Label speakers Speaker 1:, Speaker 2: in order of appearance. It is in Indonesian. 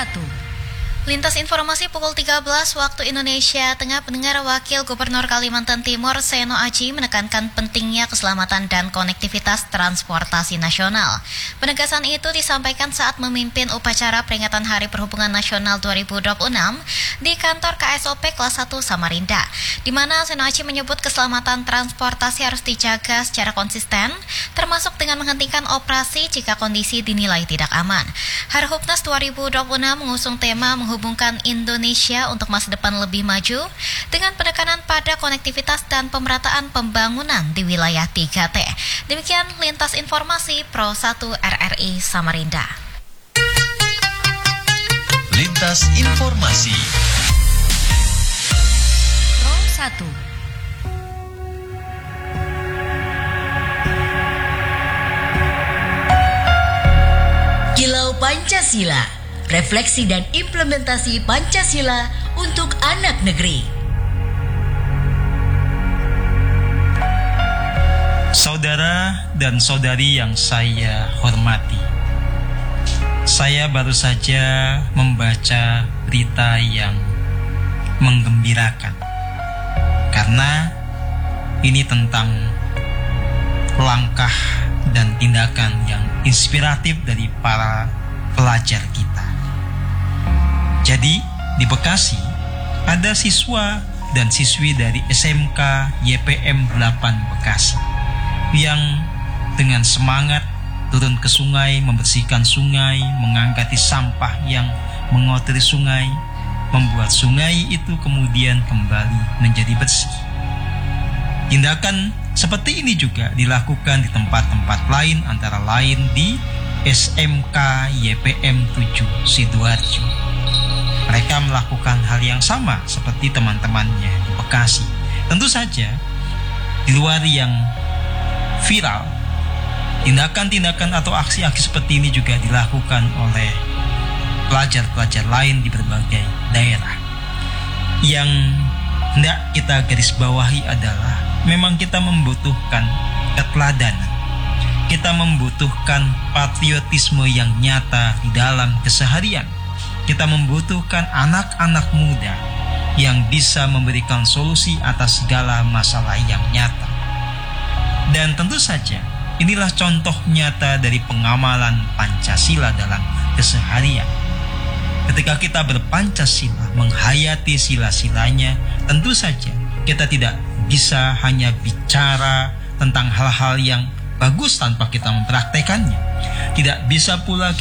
Speaker 1: 1. Lintas informasi pukul 13 waktu Indonesia Tengah. Pendengar, Wakil Gubernur Kalimantan Timur Seno Aji menekankan pentingnya keselamatan dan konektivitas transportasi nasional. Penegasan itu disampaikan saat memimpin upacara peringatan Hari Perhubungan Nasional 2026 di kantor KSOP kelas 1 Samarinda, di mana Seno Aji menyebut keselamatan transportasi harus dijaga secara konsisten, termasuk dengan menghentikan operasi jika kondisi dinilai tidak aman. Harhubnas 2026 mengusung tema menghubungkan Indonesia untuk masa depan lebih maju dengan penekanan pada konektivitas dan pemerataan pembangunan di wilayah 3T. Demikian lintas informasi Pro 1 RRI Samarinda.
Speaker 2: Lintas informasi
Speaker 1: Pro 1.
Speaker 3: Kilau Pancasila, refleksi dan implementasi Pancasila untuk anak negeri.
Speaker 4: Saudara dan saudari yang saya hormati, saya baru saja membaca berita yang menggembirakan, karena ini tentang langkah dan tindakan yang inspiratif dari para pelajar kita. Jadi di Bekasi ada siswa dan siswi dari SMK YPM 8 Bekasi yang dengan semangat turun ke sungai, membersihkan sungai, mengangkati sampah yang mengotori sungai, membuat sungai itu kemudian kembali menjadi bersih. Tindakan seperti ini juga dilakukan di tempat-tempat lain, antara lain di SMK YPM 7 Sidoarjo. Mereka melakukan hal yang sama seperti teman-temannya di Bekasi. Tentu saja di luar yang viral, tindakan-tindakan atau aksi-aksi seperti ini juga dilakukan oleh pelajar-pelajar lain di berbagai daerah. Yang hendak kita garis bawahi adalah memang kita membutuhkan keteladanan. Kita membutuhkan patriotisme yang nyata di dalam keseharian. Kita membutuhkan anak-anak muda yang bisa memberikan solusi atas segala masalah yang nyata. Dan tentu saja inilah contoh nyata dari pengamalan Pancasila dalam keseharian. Ketika kita berpancasila, menghayati sila-silanya, tentu saja kita tidak bisa hanya bicara tentang hal-hal yang bagus tanpa kita mempraktekannya. Tidak bisa pula